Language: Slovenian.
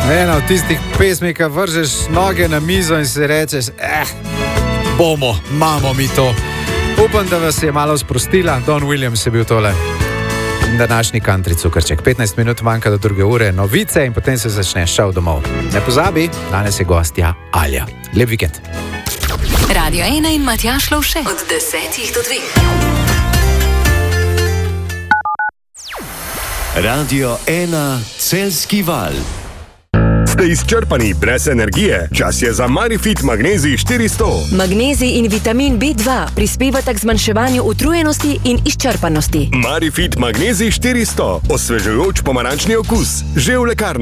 Ena od tistih pesmi, ki vržeš noge na mizo in si rečeš, imamo mi to. Upam, da vas je malo sprostila. Don Williams je bil tole. Današnji country cukrček. 15 minut manjka do 2. ure, novice in potem se začne šel domov. Ne pozabi, danes je gostja Alja. Lep vikend. Radio 1 in Matjaž Lovše od 10 do 2. Radio 1 Celjski val. Ste izčrpani brez energije? Čas je za Marifit Magnezij 400. Magnezij in vitamin B2 prispevata k zmanjševanju utrujenosti in izčrpanosti. Marifit Magnezij 400. Osvežujoč pomarančni okus. Že v lekarni.